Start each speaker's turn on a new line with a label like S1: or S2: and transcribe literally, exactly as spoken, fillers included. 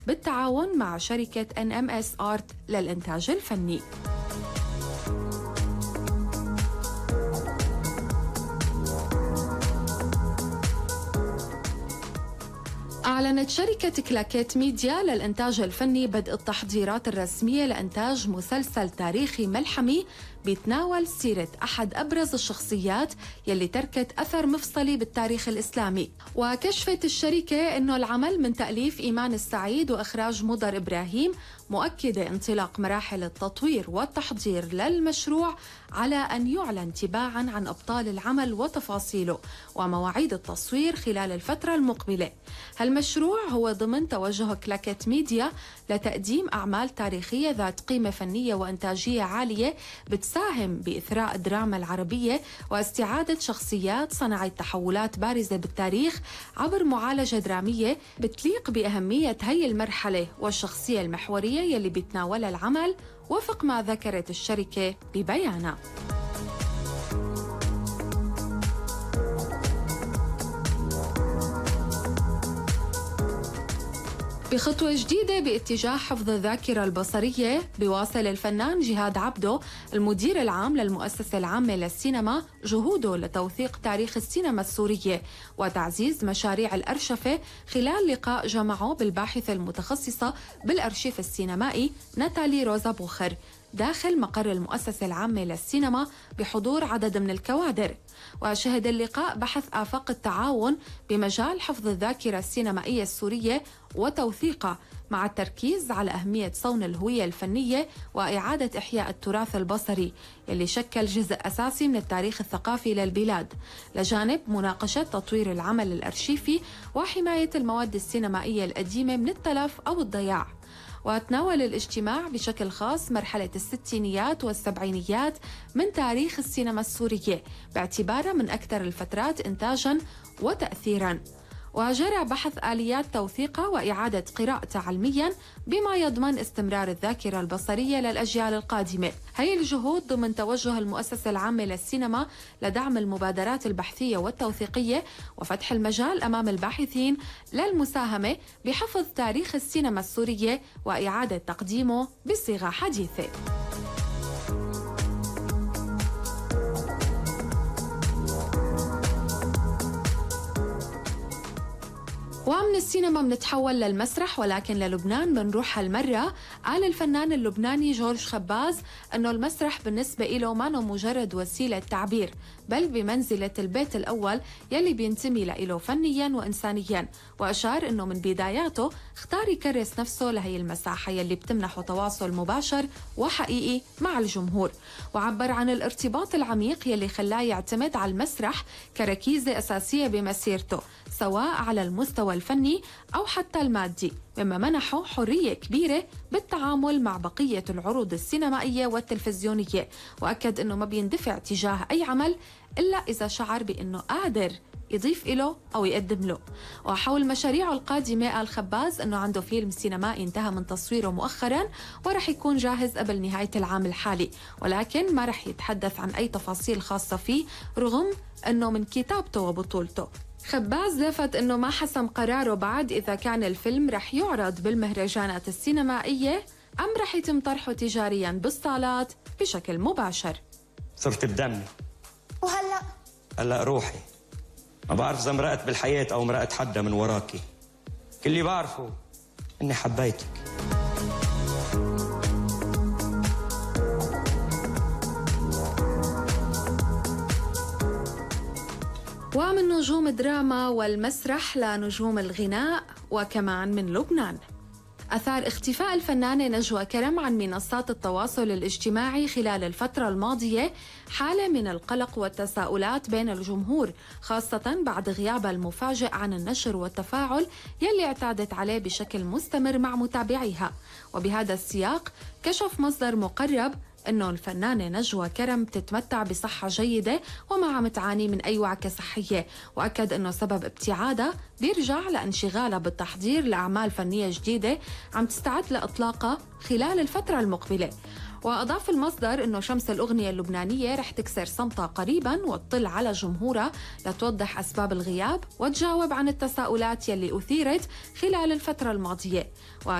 S1: بالتعاون مع شركة إن إم إس Art للإنتاج الفني. أعلنت شركة كلاكيت ميديا للإنتاج الفني بدء التحضيرات الرسمية لإنتاج مسلسل تاريخي ملحمي بيتناول سيرة أحد أبرز الشخصيات يلي تركت أثر مفصلي بالتاريخ الإسلامي. وكشفت الشركة أنه العمل من تأليف إيمان السعيد وإخراج مضر إبراهيم، مؤكدة انطلاق مراحل التطوير والتحضير للمشروع على أن يعلن تباعاً عن أبطال العمل وتفاصيله ومواعيد التصوير خلال الفترة المقبلة. هالمشروع هو ضمن توجه كلاكيت ميديا لتقديم أعمال تاريخية ذات قيمة فنية وإنتاجية عالية بتساهم بإثراء الدراما العربية واستعادة شخصيات صنعت تحولات بارزة بالتاريخ عبر معالجة درامية بتليق بأهمية هي المرحلة والشخصية المحورية يلي بيتناولها العمل، وفق ما ذكرت الشركة ببيانها. بخطوة جديدة باتجاه حفظ الذاكرة البصرية، بيواصل الفنان جهاد عبدو المدير العام للمؤسسة العامة للسينما جهوده لتوثيق تاريخ السينما السورية وتعزيز مشاريع الأرشفة خلال لقاء جمعه بالباحثة المتخصصة بالأرشيف السينمائي ناتالي روزا بوخر داخل مقر المؤسسة العامة للسينما بحضور عدد من الكوادر. وشهد اللقاء بحث آفاق التعاون بمجال حفظ الذاكرة السينمائية السورية وتوثيقها، مع التركيز على أهمية صون الهوية الفنية وإعادة إحياء التراث البصري اللي شكل جزء أساسي من التاريخ الثقافي للبلاد، لجانب مناقشة تطوير العمل الأرشيفي وحماية المواد السينمائية القديمة من التلف أو الضياع. وتناول الاجتماع بشكل خاص مرحلة الستينيات والسبعينيات من تاريخ السينما السورية باعتبارها من أكثر الفترات إنتاجاً وتأثيراً، وجرى بحث آليات توثيقها وإعادة قراءتها علمياً بما يضمن استمرار الذاكرة البصرية للأجيال القادمة. هي الجهود ضمن توجه المؤسسة العامة للسينما لدعم المبادرات البحثية والتوثيقية وفتح المجال أمام الباحثين للمساهمة بحفظ تاريخ السينما السورية وإعادة تقديمه بصيغة حديثة. ومن السينما بنتحول للمسرح، ولكن للبنان بنروح هالمرة. قال الفنان اللبناني جورج خباز أنه المسرح بالنسبة إله ما هو مجرد وسيلة تعبير، بل بمنزلة البيت الأول يلي بينتمي له فنياً وإنسانياً. وأشار أنه من بداياته اختار يكرس نفسه لهي المساحة يلي بتمنحه تواصل مباشر وحقيقي مع الجمهور، وعبر عن الارتباط العميق يلي خلاه يعتمد على المسرح كركيزة أساسية بمسيرته، سواء على المستوى الفني أو حتى المادي، مما منحه حرية كبيرة بالتعامل مع بقية العروض السينمائية والتلفزيونية. وأكد أنه ما بيندفع تجاه أي عمل إلا إذا شعر بأنه قادر يضيف له أو يقدم له. وحول مشاريعه القادمة قال خباز أنه عنده فيلم سينمائي انتهى من تصويره مؤخرا ورح يكون جاهز قبل نهاية العام الحالي، ولكن ما رح يتحدث عن أي تفاصيل خاصة فيه رغم أنه من كتابته وبطولته. خباز لفت أنه ما حسم قراره بعد إذا كان الفيلم رح يعرض بالمهرجانات السينمائية أم رح يتم طرحه تجارياً بالصالات بشكل مباشر.
S2: صرت بدمي
S3: وهلأ؟
S2: هلأ روحي. ما بعرف إذا مرقت بالحياة أو مرقت حدا من وراكي. كل اللي بعرفه إني حبيتك.
S1: ومن نجوم الدراما والمسرح لنجوم الغناء وكمان من لبنان. أثار اختفاء الفنانة نجوى كرم عن منصات التواصل الاجتماعي خلال الفترة الماضية حالة من القلق والتساؤلات بين الجمهور، خاصة بعد غيابها المفاجئ عن النشر والتفاعل يلي اعتادت عليه بشكل مستمر مع متابعيها. وبهذا السياق كشف مصدر مقرب إنه الفنانة نجوى كرم بتتمتع بصحة جيدة وما عم تعاني من أي وعكة صحية، وأكد إنه سبب ابتعادها بيرجع لانشغالها بالتحضير لأعمال فنية جديدة عم تستعد لإطلاقها خلال الفترة المقبلة. وأضاف المصدر إنه شمس الأغنية اللبنانية رح تكسر صمتها قريباً وتطل على جمهورها لتوضح أسباب الغياب وتجاوب عن التساؤلات يلي أثيرت خلال الفترة الماضية.